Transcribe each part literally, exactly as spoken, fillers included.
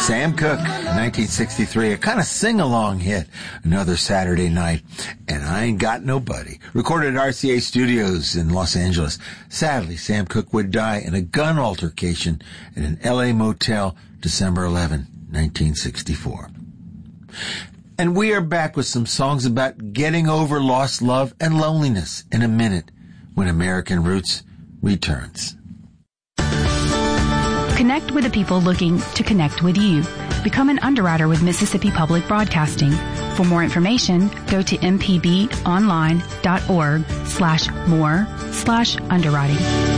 Sam Cooke, nineteen sixty-three, a kind of sing-along hit, Another Saturday Night, and I Ain't Got Nobody, recorded at R C A Studios in Los Angeles. Sadly, Sam Cooke would die in a gun altercation in an L A motel December eleventh, nineteen sixty-four. And we are back with some songs about getting over lost love and loneliness in a minute when American Roots returns. Connect with the people looking to connect with you. Become an underwriter with Mississippi Public Broadcasting. For more information, go to mpbonline.org slash more slash underwriting.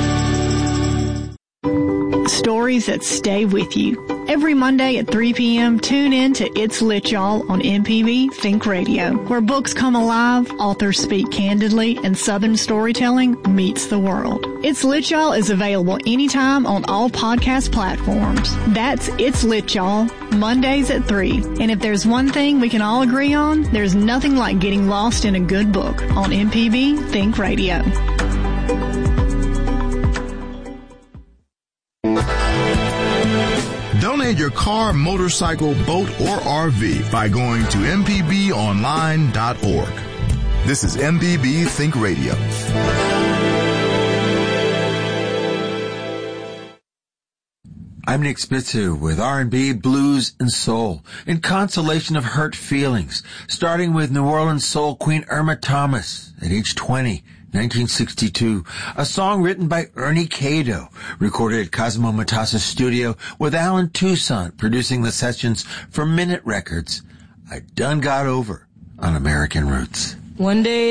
Stories that stay with you. Every Monday at three p.m., tune in to It's Lit Y'all on M P B Think Radio, where books come alive, authors speak candidly, and Southern storytelling meets the world. It's Lit Y'all is available anytime on all podcast platforms. That's It's Lit Y'all, Mondays at three. And if there's one thing we can all agree on, there's nothing like getting lost in a good book on M P B Think Radio. Donate your car, motorcycle, boat, or R V by going to m p b online dot org. This is M P B Think Radio. I'm Nick Spitzer with R and B, blues, and soul in consolation of hurt feelings, starting with New Orleans soul queen Irma Thomas at age twenty, nineteen sixty-two, a song written by Ernie Cato, recorded at Cosmo Matassa's studio with Alan Toussaint producing the sessions for Minute Records. I done got over on American Roots. One day